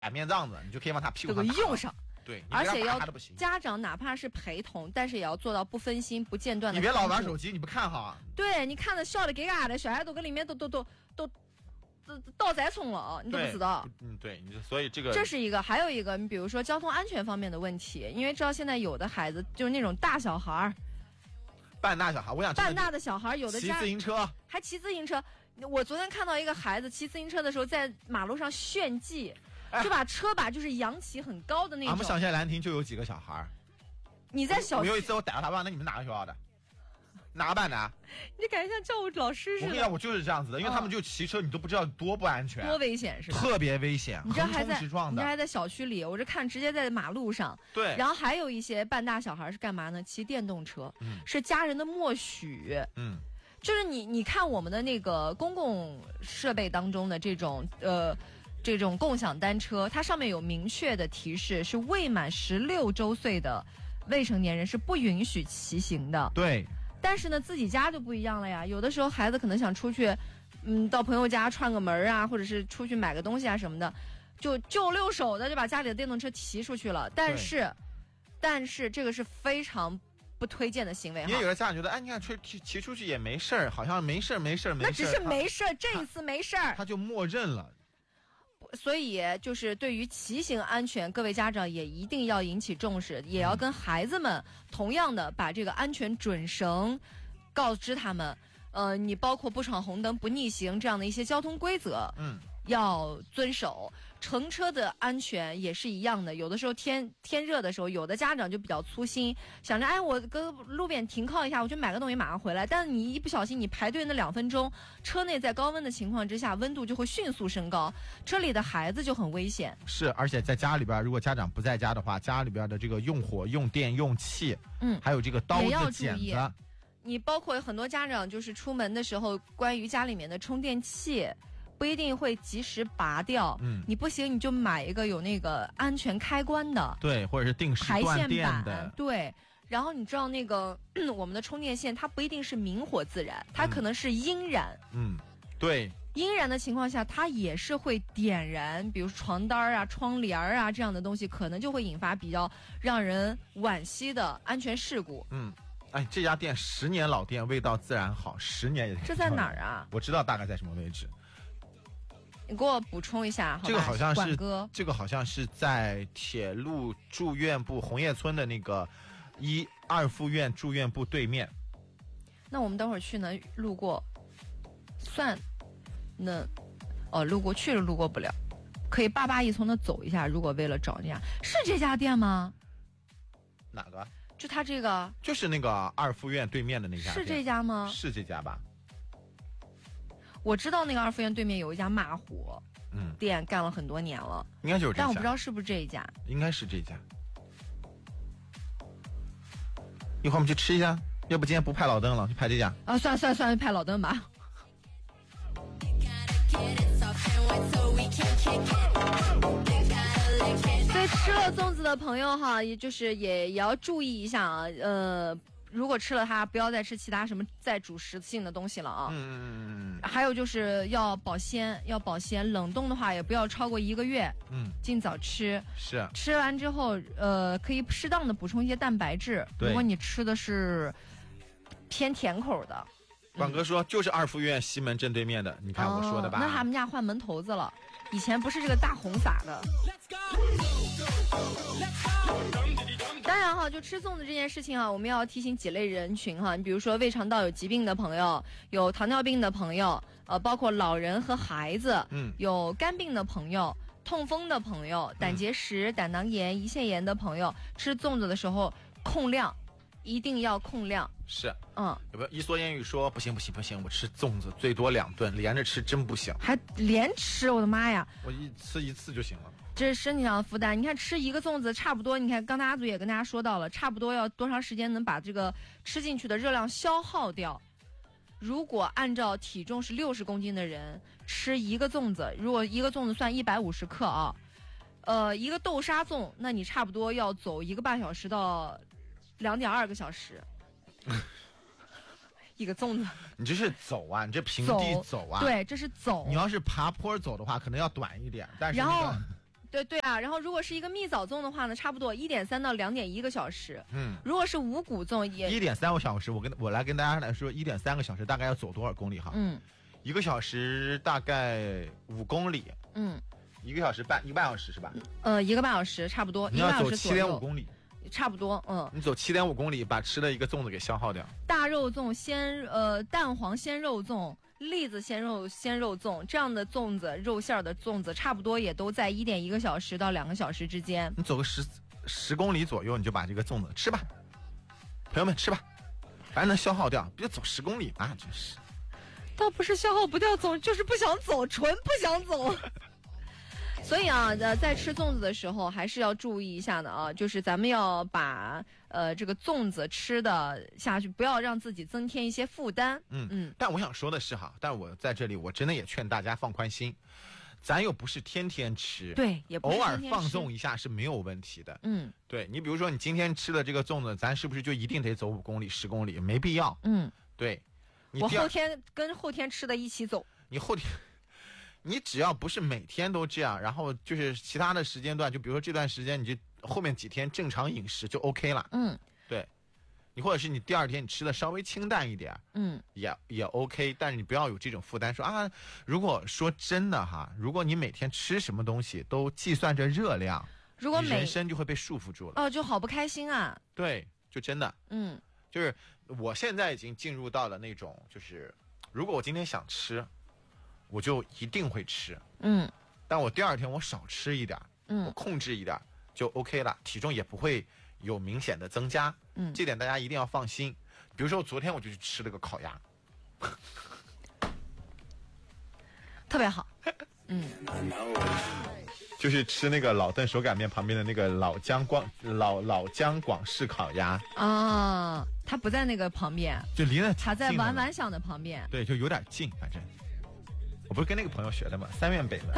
面这样子，你就可以往他屁股上用上。 对， 而且要家长哪怕是陪同，但是也要做到不分心、不间断的。 你别老玩手机，你不看哈。 对，你看的笑的给嘎的，小孩都跟里面都倒栽葱了，你都不知道。 对，所以这是一个，还有一个，你比如说交通安全方面的问题，因为知道现在有的孩子就是那种大小孩半大小孩，我想半大的小孩，有的骑自行车， 还骑自行车。我昨天看到一个孩子骑自行车的时候，在马路上炫技。就把车把就是扬起很高的那种。 俺们乡下兰亭就有几个小孩。 你在小我有一次我逮到他爸，那你们哪个学校的？哪个班的？ 你感觉像教务老师似的。 我跟你讲，我就是这样子的，因为他们就骑车，你都不知道多不安全， 多危险是吧？ 特别危险， 你这还在， 横冲直撞的。 你这还在小区里，我这看直接在马路上。 对。 然后还有一些半大小孩是干嘛呢？骑电动车，是家人的默许。就是你看我们的那个公共设备当中的这种共享单车，它上面有明确的提示，是未满16周岁的未成年人是不允许骑行的。 对。 但是呢，自己家就不一样了呀。有的时候孩子可能想出去，到朋友家串个门啊，或者是出去买个东西啊什么的，就溜手的就把家里的电动车骑出去了。但是这个是非常不推荐的行为。 也有的家长觉得，哎，你看骑出去也没事儿，好像没事儿。 那只是没事儿，这一次没事儿， 他就默认了。 所以就是对于骑行安全，各位家长也一定要引起重视，也要跟孩子们同样的把这个安全准绳告知他们。你包括不闯红灯、不逆行这样的一些交通规则，要遵守。乘车的安全也是一样的，有的时候天热的时候，有的家长就比较粗心，想着哎，我搁路边停靠一下，我去买个东西马上回来。但是你一不小心，你排队那2分钟，车内在高温的情况之下，温度就会迅速升高，车里的孩子就很危险。 是，而且在家里边，如果家长不在家的话，家里边的这个用火、用电、用气，还有这个刀子、剪子， 你包括很多家长就是出门的时候，关于家里面的充电器。不一定会及时拔掉，你不行你就买一个有那个安全开关的， 对，或者是定时断电的， 对。然后你知道那个我们的充电线，它不一定是明火自燃，它可能是阴燃， 对。 阴燃的情况下，它也是会点燃，比如床单啊、窗帘啊这样的东西，可能就会引发比较让人惋惜的安全事故。 哎，这家店10年老店，味道自然好，10年也。 这在哪儿啊？ 我知道大概在什么位置。 你给我补充一下， 这个好像是在铁路住院部红叶村的那个2附院住院部对面。 那我们等会儿去呢，路过，路过去了，路过不了，可以881从那走一下。如果为了找这样，是这家店吗？ 哪个？ 就他这个， 就是那个2附院对面的那家店。 是这家吗？ 是这家吧。 我知道那个2附院对面有一家骂虎店，干了很多年了， 应该就是这家， 但我不知道是不是这一家。 应该是这家。一会儿我们去吃一下，要不今天不拍老灯了，去拍这家。 啊，算了，拍老灯吧。所以吃了粽子的朋友哈，也就是也要注意一下啊，如果吃了它，不要再吃其他什么再主食性的东西了啊。还有就是要保鲜，冷冻的话也不要超过1个月。尽早吃。 是。 吃完之后，可以适当的补充一些蛋白质。如果你吃的是偏甜口的。 广哥说就是2附院西门正对面的，你看我说的吧。 那他们家换门头子了，以前不是这个大红撒的。当然哈，就吃粽子这件事情啊，我们要提醒几类人群哈，你比如说胃肠道有疾病的朋友，有糖尿病的朋友，包括老人和孩子，有肝病的朋友，痛风的朋友，胆结石、胆囊炎、胰腺炎的朋友，吃粽子的时候控量，一定要控量。 是，有没有伊蓑烟雨说不行，我吃粽子最多2顿，连着吃真不行。 还连吃，我的妈呀！ 我吃一次就行了。 这是身体上的负担。你看吃一个粽子差不多，你看刚才阿祖也跟大家说到了，差不多要多长时间能把这个吃进去的热量消耗掉。如果按照体重是60公斤的人吃一个粽子，如果一个粽子算150克啊，一个豆沙粽，那你差不多要走1个半小时到2.2个小时。一个粽子， 你这是走啊，你这平地走啊， 对，这是走。 你要是爬坡走的话，可能要短一点，但是然后对啊，然后如果是一个蜜枣粽的话呢，差不多1.3到2.1个小时。如果是五谷粽也 1.3个小时，我来跟大家来说，1.3个小时大概要走多少公里哈？1个小时大概5公里。1个小时1个半小时是吧 ？1个半小时差不多。 你要走7.5公里。 差不多， 你走7.5公里，把吃的一个粽子给消耗掉。 大肉粽、蛋黄鲜肉粽、栗子鲜肉粽这样的粽子，肉馅的粽子，差不多也都在1.1个小时到2个小时之间。 你走个10公里左右，你就把这个粽子吃吧，朋友们吃吧，反正能消耗掉，别走10公里啊，真是。 倒不是消耗不掉走，就是不想走，纯不想走。所以啊，在吃粽子的时候还是要注意一下的啊，就是咱们要把这个粽子吃的下去，不要让自己增添一些负担。 但我想说的是哈，但我在这里我真的也劝大家放宽心，咱又不是天天吃， 对，也不是偶尔放纵一下是没有问题的。对，你比如说你今天吃的这个粽子，咱是不是就一定得走5公里、10公里？没必要。对， 我后天跟后天吃的一起走。 你后天。你只要不是每天都这样，然后就是其他的时间段，就比如说这段时间，你就后面几天正常饮食就 OK 了。对，你或者是你第2天你吃的稍微清淡一点，也 OK， 但是你不要有这种负担，说啊，如果说真的哈，如果你每天吃什么东西都计算着热量， 如果你人生就会被束缚住了。 就好不开心啊。 对，就真的，就是我现在已经进入到了那种，就是如果我今天想吃。我就一定会吃，但我第2天我少吃一点，我控制一点就 OK 了，体重也不会有明显的增加，这点大家一定要放心。比如说昨天我就去吃了个烤鸭， 特别好， 就是吃那个老邓手擀面旁边的那个老姜广式烤鸭啊，它不在那个旁边， 就离那它在晚晚想的旁边， 对，就有点近，反正。我不是跟那个朋友学的吗？3院北的，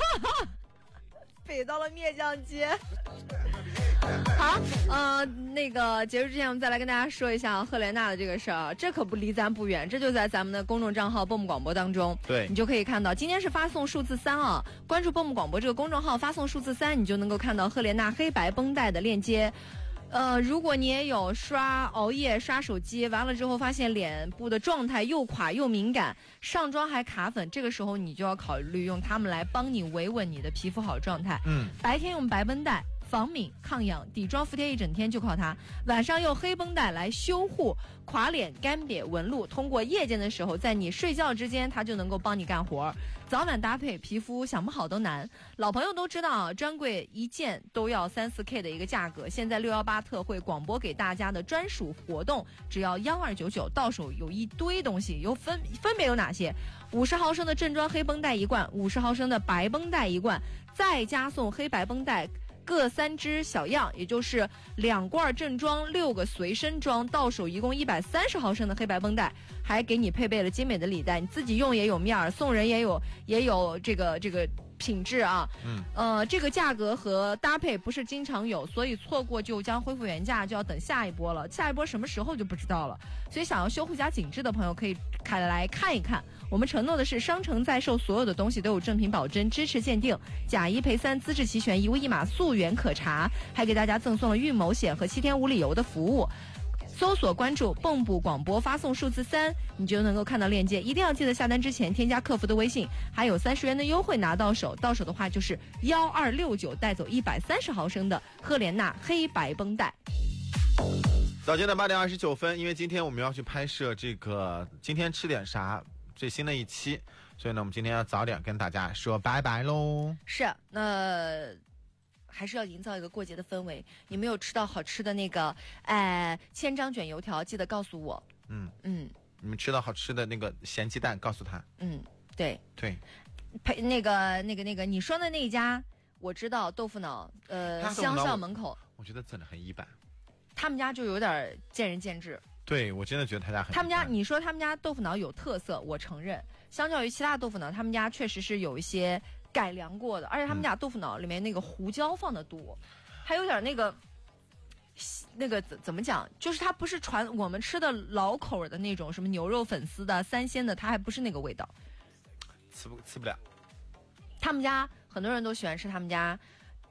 北到了灭酱街。好，那个结束之前，我们再来跟大家说一下赫莲娜的这个事儿，这可不离咱不远，这就在咱们的公众账号蹦蹦广播当中， 对你就可以看到，今天是发送数字3啊，关注蹦蹦广播这个公众号，发送数字3，你就能够看到赫莲娜黑白绷带的链接。如果你也有熬夜刷手机，完了之后发现脸部的状态又垮又敏感，上妆还卡粉，这个时候你就要考虑用它们来帮你维稳你的皮肤好状态。白天用白绷带防敏抗痒，底妆服帖一整天就靠它。晚上用黑绷带来修护垮脸干瘪纹路，通过夜间的时候，在你睡觉之间，它就能够帮你干活。早晚搭配，皮肤想不好都难。老朋友都知道啊，专柜一件都要3-4K 的一个价格，现在618特惠广播给大家的专属活动，只要1299，到手有一堆东西，分别有哪些？50毫升的正装黑绷带1罐，50毫升的白绷带1罐，再加送黑白绷带各3支小样，也就是2罐正装，6个随身装，到手一共130毫升的黑白绷带，还给你配备了精美的礼袋，你自己用也有面儿，送人也有这个品质啊。这个价格和搭配不是经常有，所以错过就将恢复原价，就要等下一波了。下一波什么时候就不知道了。所以想要修护加紧致的朋友可以来看一看。我们承诺的是，商城在售所有的东西都有正品保真，支持鉴定，假1赔3，资质齐全，1物1码，溯源可查，还给大家赠送了孕某险和7天无理由的服务。搜索关注蹦布广播，发送数字3，你就能够看到链接。一定要记得下单之前添加客服的微信，还有30元的优惠拿到手。到手的话就是1269，带走130毫升的赫莲娜黑白绷带。 早间的8点29分，因为今天我们要去拍摄这个今天吃点啥最新的一期，所以呢，我们今天要早点跟大家说拜拜喽。 是，还是要营造一个过节的氛围。你没有吃到好吃的那个千张卷油条，记得告诉我。 你们吃到好吃的那个咸鸡蛋，告诉他。 对，配那个你说的那一家，我知道豆腐脑，乡校门口， 我觉得真的很一般。 他们家就有点见仁见智。 对，我真的觉得他家很一般。 你说他们家豆腐脑有特色，我承认。相较于其他豆腐脑，他们家确实是有一些改良过的，而且他们家豆腐脑里面那个胡椒放的多，还有点那个怎么讲，就是它不是我们吃的老口的那种什么牛肉粉丝的3鲜的，它还不是那个味道， 吃不了。 他们家很多人都喜欢吃他们家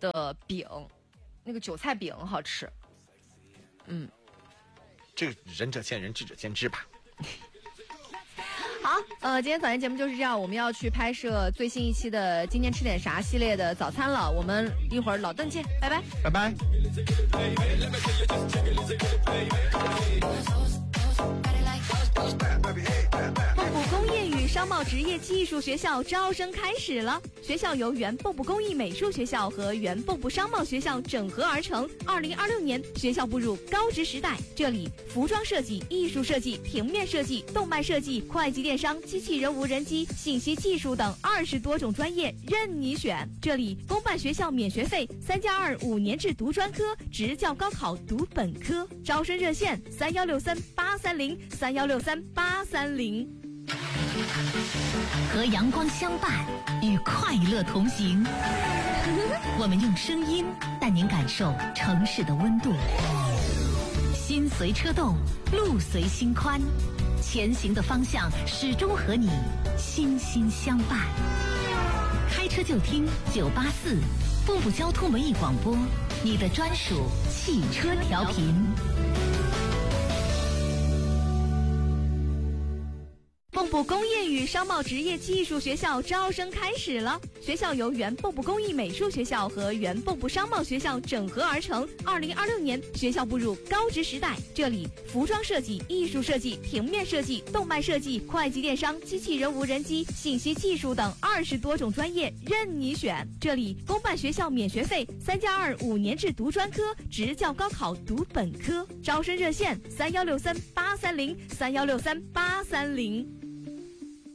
的饼，那个韭菜饼好吃。 这个仁者见仁，智者见智吧。 好，今天早间节目就是这样，我们要去拍摄最新一期的今天吃点啥系列的早餐了，我们一会儿老邓见，拜拜， 拜拜。 蚌埠工业与商贸职业技术学校招生开始了。学校由原蚌埠工艺美术学校和原蚌埠商贸学校整合而成。2026年，学校步入高职时代，这里服装设计、艺术设计、平面设计、动漫设计、会计电商、机器人无人机、信息技术等20多种专业任你选。这里公办学校免学费，3+2 5年制读专科，职教高考读本科。招生热线3163-830，3163-830。 和阳光相伴，与快乐同行。我们用声音带您感受城市的温度。心随车动，路随心宽，前行的方向始终和你心心相伴。开车就听984，蚌埠交通文艺广播，你的专属汽车调频。 蚌埠工业与商贸职业技术学校招生开始了。学校由原蚌埠工艺美术学校和原蚌埠商贸学校整合而成。2026年，学校步入高职时代，这里服装设计、艺术设计、平面设计、动漫设计、会计电商、机器人无人机、信息技术等20多种专业任你选。这里公办学校免学费，3+2 5年制读专科，职教高考读本科。招生热线3163-830，3163-830。